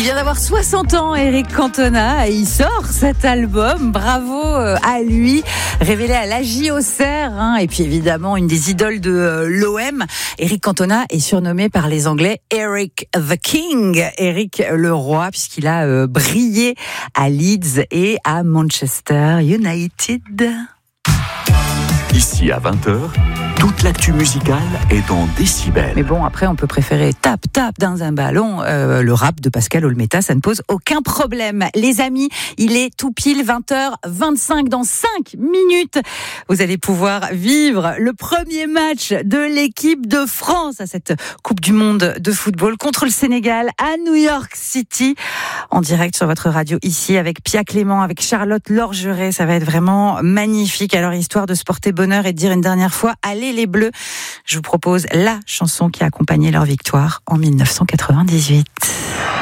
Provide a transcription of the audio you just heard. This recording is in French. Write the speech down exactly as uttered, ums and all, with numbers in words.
Il vient d'avoir soixante ans, Eric Cantona, et il sort cet album. Bravo à lui, révélé à l'A J Auxerre, hein, et puis évidemment une des idoles de euh, l'O M. Eric Cantona est surnommé par les Anglais Eric the King, Eric le roi, puisqu'il a euh, brillé à Leeds et à Manchester United. Ici à vingt heures, toute l'actu musicale est dans Décibel. Mais bon, après, on peut préférer tap, tap dans un ballon. Euh, le rap de Pascal Olmeta, ça ne pose aucun problème. Les amis, il est tout pile vingt heures vingt-cinq. Dans cinq minutes, vous allez pouvoir vivre le premier match de l'équipe de France à cette Coupe du Monde de football contre le Sénégal à New York City. En direct sur votre radio ici avec Pia Clément, avec Charlotte Lorgeret. Ça va être vraiment magnifique. Alors, histoire de se porter bonheur et de dire une dernière fois, allez les Bleus, je vous propose la chanson qui a accompagné leur victoire en dix-neuf cent quatre-vingt-dix-huit.